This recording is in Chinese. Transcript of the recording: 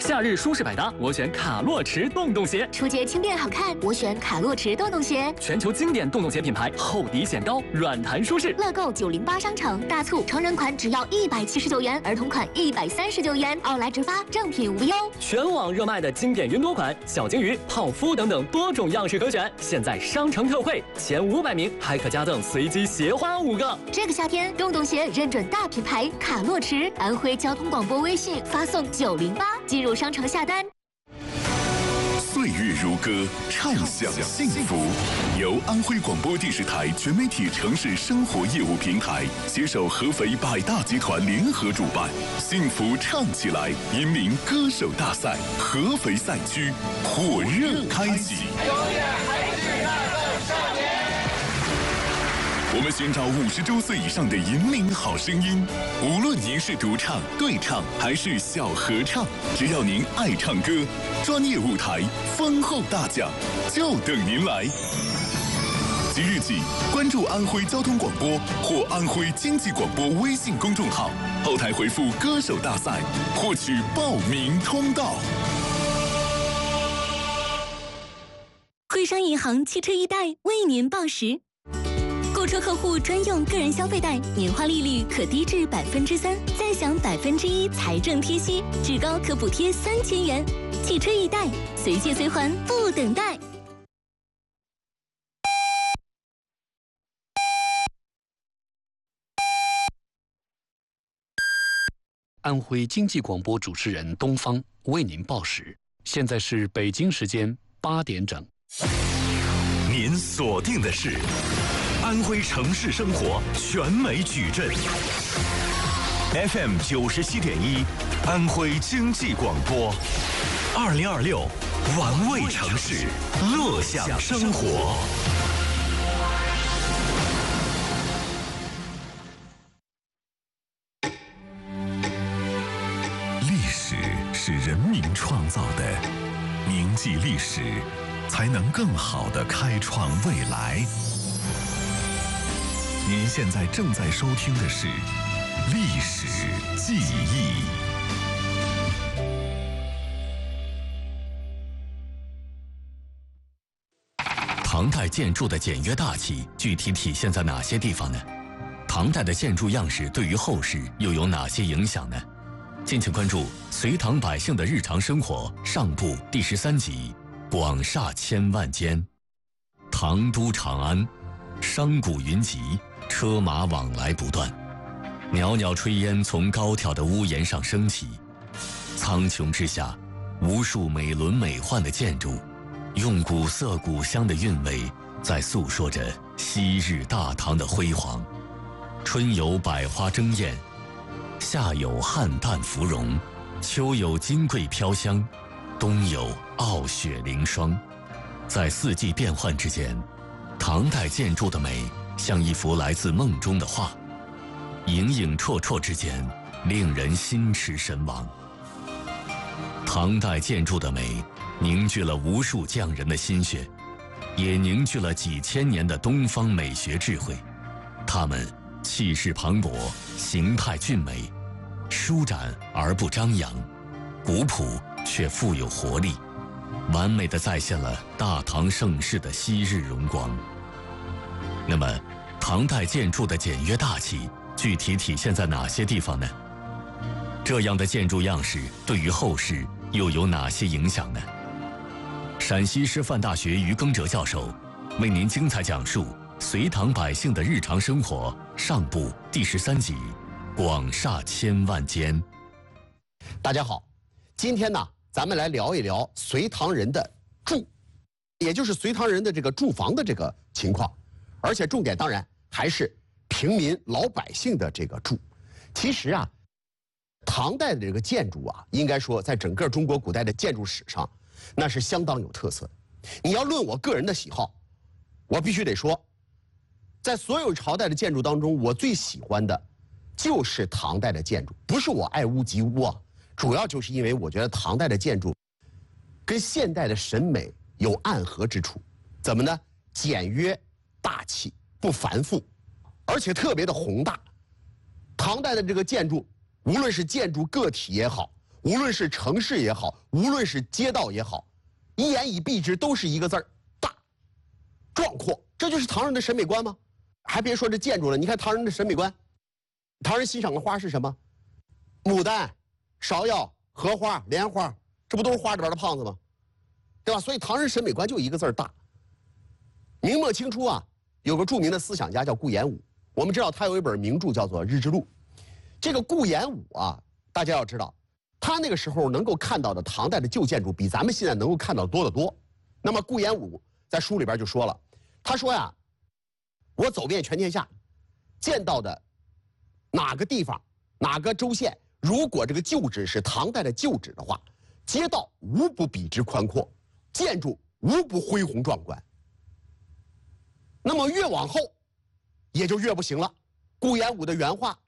夏日舒适百搭，我选卡洛驰洞洞鞋。 出街轻便好看，我选卡洛驰洞洞鞋。 全球经典洞洞鞋品牌，厚底显高，软弹舒适。 乐购908商城大促，成人款只要179元，儿童款139元，奥莱直发，正品无忧。 全网热卖的经典云朵款、小金鱼、泡芙等等多种样式可选，现在商城特惠，前500名还可加赠随机鞋花5个。 这个夏天，洞洞鞋认准大品牌卡洛驰，安徽交通广播微信发送908，进入商城下单。 岁月如歌，畅享幸福。由安徽广播电视台全媒体城市生活业务平台携手合肥百大集团联合主办，幸福唱起来银名歌手大赛合肥赛区火热开启。我们寻找50周岁以上的银铃好声音，无论您是独唱、对唱还是小合唱，只要您爱唱歌，专业舞台、丰厚大奖就等您来。即日起，关注安徽交通广播或安徽经济广播微信公众号，后台回复“歌手大赛”，获取报名通道。 徽商银行汽车一贷为您报时。购车客户专用个人消费贷，年化利率可低至3%，再享1%财政贴息，至高可补贴3000元。汽车易贷，随借随还，不等待。 安徽经济广播主持人东方为您报时，现在是北京时间8点整。 您锁定的是安徽城市生活全美矩阵 FM 97.1，安徽经济广播，2026玩味城市，乐享生活。 历史是人民创造的，铭记历史，才能更好地开创未来。您现在正在收听的是《历史记忆》。 唐代建筑的简约大气具体体现在哪些地方呢？唐代的建筑样式对于后世又有哪些影响呢？敬请关注《隋唐百姓的日常生活》上部第13集《广厦千万间》。唐都长安，商贾云集，车马往来不断，袅袅炊烟从高挑的屋檐上升起。苍穹之下，无数美轮美奂的建筑，用古色古香的韵味，在诉说着昔日大唐的辉煌。春有百花争艳，夏有菡萏芙蓉，秋有金桂飘香，冬有傲雪凌霜。在四季变换之间，唐代建筑的美像一幅来自梦中的画，影影绰绰之间，令人心驰神往。唐代建筑的美凝聚了无数匠人的心血，也凝聚了几千年的东方美学智慧。它们气势磅礴，形态俊美，舒展而不张扬，古朴却富有活力，完美地再现了大唐盛世的昔日荣光。那么，唐代建筑的简约大气具体体现在哪些地方呢？这样的建筑样式对于后世又有哪些影响呢？陕西师范大学于耕哲教授为您精彩讲述隋唐百姓的日常生活上部第13集广厦千万间。 大家好，今天呢，咱们来聊一聊隋唐人的住，也就是隋唐人的这个住房的这个情况，而且重点当然还是平民老百姓的这个住。其实啊，唐代的这个建筑啊，应该说在整个中国古代的建筑史上，那是相当有特色的。你要论我个人的喜好，我必须得说，在所有朝代的建筑当中，我最喜欢的就是唐代的建筑。不是我爱屋及乌啊，主要就是因为我觉得唐代的建筑跟现代的审美有暗合之处。怎么呢？简约大气，不繁复，而且特别的宏大。唐代的这个建筑，无论是建筑个体也好， 无论是城市也好，无论是街道也好，一言以蔽之都是一个字儿：大、壮阔。这就是唐人的审美观吗？还别说这建筑了，你看唐人的审美观，唐人欣赏的花是什么？牡丹、芍药、荷花、莲花，这不都是花里边的胖子吗？对吧？所以唐人审美观就一个字儿：大。明末清初啊，有个著名的思想家叫顾炎武，我们知道他有一本名著叫做《日志录》。这个顾炎武啊，大家要知道，他那个时候能够看到的唐代的旧建筑比咱们现在能够看到多得多。那么顾炎武在书里边就说了，他说呀，我走遍全天下，见到的哪个地方、哪个州县，如果这个旧址是唐代的旧址的话，街道无不比之宽阔，建筑无不恢宏壮观。那么越往后，也就越不行了。顾炎武的原话